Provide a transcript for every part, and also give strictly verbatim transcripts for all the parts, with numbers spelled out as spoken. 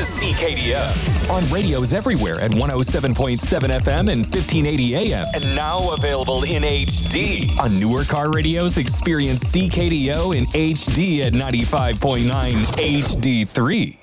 to C K D O. On radios everywhere at one oh seven point seven F M and fifteen eighty A M. And now available in H D. On newer car radios, experience C K D O in H D at ninety-five point nine H D three.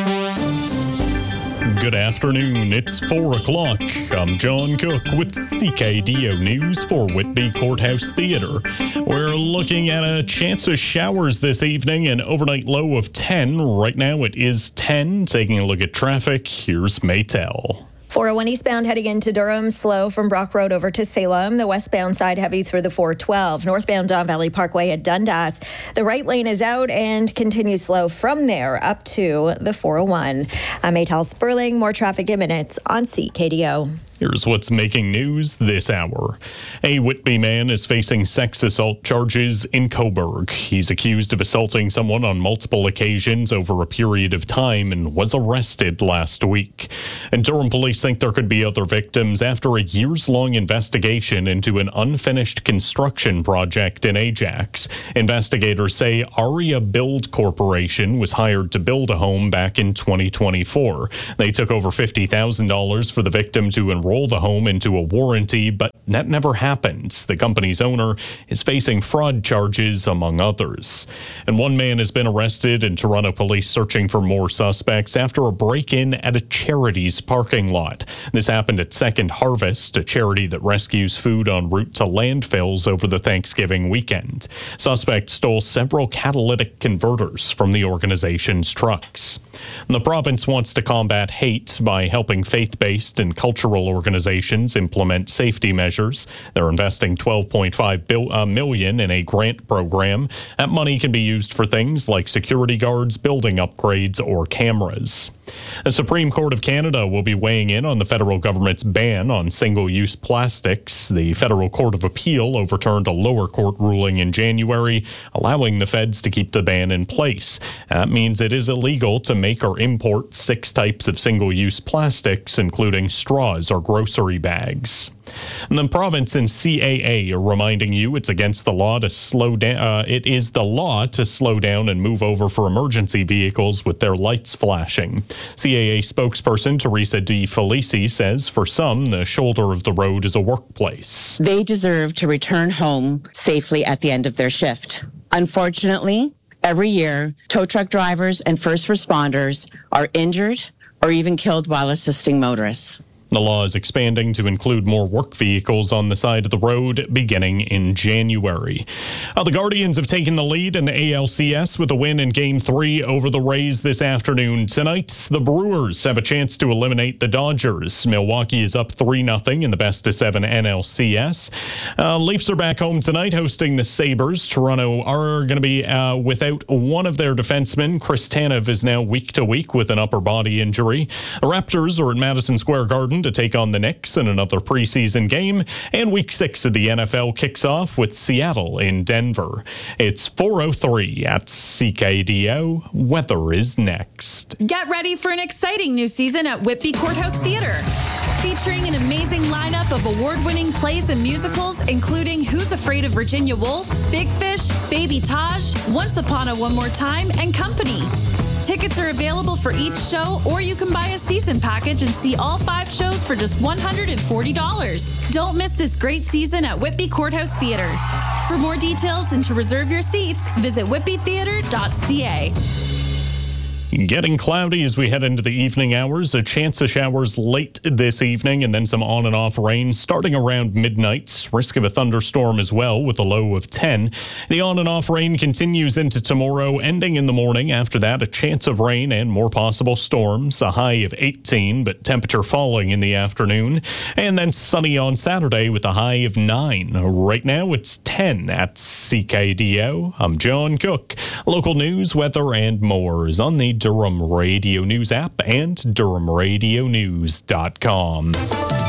Good afternoon. It's four o'clock. I'm John Cook with C K D O News for Whitby Courthouse Theatre. We're looking at a chance of showers this evening, an overnight low of ten. Right now it is ten. Taking a look at traffic, here's Maytel. four oh one eastbound heading into Durham, slow from Brock Road over to Salem. The westbound side heavy through the four twelve. Northbound Don Valley Parkway at Dundas. The right lane is out and continues slow from there up to the four oh one. I'm Maytal Sperling. More traffic in minutes on C K D O. Here's what's making news this hour. A Whitby man is facing sex assault charges in Cobourg. He's accused of assaulting someone on multiple occasions over a period of time and was arrested last week. And Durham police think there could be other victims after a years-long investigation into an unfinished construction project in Ajax. Investigators say Aria Build Corporation was hired to build a home back in twenty twenty-four. They took over fifty thousand dollars for the victim to enroll roll the home into a warranty, but that never happened. The company's owner is facing fraud charges, among others. And one man has been arrested, and Toronto police searching for more suspects after a break-in at a charity's parking lot. This happened at Second Harvest, a charity that rescues food en route to landfills over the Thanksgiving weekend. Suspects stole several catalytic converters from the organization's trucks. And the province wants to combat hate by helping faith-based and cultural organizations implement safety measures. They're investing twelve point five million dollars in a grant program. That money can be used for things like security guards, building upgrades, or cameras. The Supreme Court of Canada will be weighing in on the federal government's ban on single-use plastics. The Federal Court of Appeal overturned a lower court ruling in January, allowing the feds to keep the ban in place. That means it is illegal to make or import six types of single-use plastics, including straws or grocery bags. And the province and C A A are reminding you it's against the law to slow down. Uh, it is the law to slow down and move over for emergency vehicles with their lights flashing. C A A spokesperson Teresa De Felici says for some, the shoulder of the road is a workplace. They deserve to return home safely at the end of their shift. Unfortunately, every year, tow truck drivers and first responders are injured or even killed while assisting motorists. The law is expanding to include more work vehicles on the side of the road beginning in January. Uh, the Guardians have taken the lead in the A L C S with a win in Game three over the Rays this afternoon. Tonight, the Brewers have a chance to eliminate the Dodgers. Milwaukee is up three nothing in the best of seven N L C S. Uh, Leafs are back home tonight hosting the Sabres. Toronto are going to be uh, without one of their defensemen. Chris Tanev is now week to week with an upper body injury. The Raptors are at Madison Square Garden to take on the Knicks in another preseason game, and week six of the N F L kicks off with Seattle in Denver. It's four oh three at C K D O. Weather is next. Get ready for an exciting new season at Whitby Courthouse Theatre. Featuring an amazing lineup of award-winning plays and musicals, including Who's Afraid of Virginia Woolf, Big Fish, Baby Taj, Once Upon a One More Time, and Company. Tickets are available for each show, or you can buy a season package and see all five shows for just one hundred forty dollars. Don't miss this great season at Whitby Courthouse Theatre. For more details and to reserve your seats, visit whitby theatre dot c a. Getting cloudy as we head into the evening hours. A chance of showers late this evening and then some on and off rain starting around midnight. Risk of a thunderstorm as well with a low of ten. The on and off rain continues into tomorrow, ending in the morning. After that, a chance of rain and more possible storms. A high of eighteen, but temperature falling in the afternoon. And then sunny on Saturday with a high of nine. Right now, it's ten at C K D O. I'm John Cook. Local news, weather, and more is on the Durham Radio News app and durham radio news dot com.